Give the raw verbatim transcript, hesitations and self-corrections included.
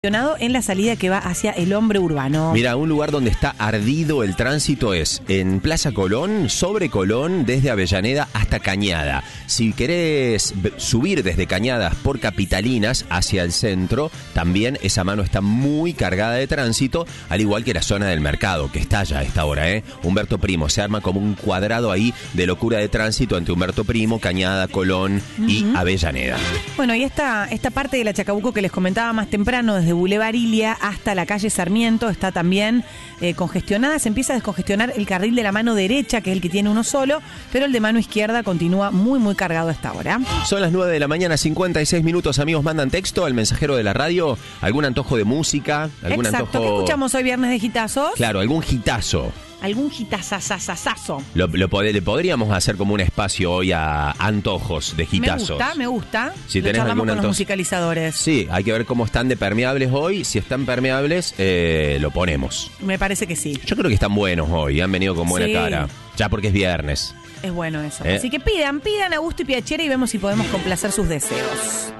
En la salida que va hacia el Hombre Urbano. Mira, un lugar donde está ardido el tránsito es en Plaza Colón, sobre Colón, desde Avellaneda hasta Cañada. Si querés subir desde Cañadas por Capitalinas hacia el centro, también esa mano está muy cargada de tránsito, al igual que la zona del mercado, que está ya a esta hora, ¿eh? Humberto Primo, se arma como un cuadrado ahí de locura de tránsito entre Humberto Primo, Cañada, Colón y uh-huh. Avellaneda. Bueno, y esta, esta parte de la Chacabuco que les comentaba más temprano, desde Boulevard Ilia hasta la calle Sarmiento, está también eh, congestionada. Se empieza a descongestionar el carril de la mano derecha, que es el que tiene uno solo, pero el de mano izquierda continúa muy, muy cargado hasta ahora. Son las nueve de la mañana, cincuenta y seis minutos. Amigos, mandan texto al mensajero de la radio. ¿Algún antojo de música? ¿Algún Exacto. antojo? ¿Qué escuchamos hoy viernes de gitazos? Claro, algún gitazo. Algún gitazazazazo. Lo, lo pod- le podríamos hacer como un espacio hoy a antojos de gitazos. Me gusta, me gusta. Si lo tenés charlamos algún con antojo. los musicalizadores. Sí, hay que ver cómo están de permeables hoy. Si están permeables, eh, lo ponemos. Me parece que sí. Yo creo que están buenos hoy, han venido con buena Sí. cara. Ya porque es viernes. Es bueno eso. ¿Eh? Así que pidan, pidan a gusto y piachera y vemos si podemos complacer sus deseos.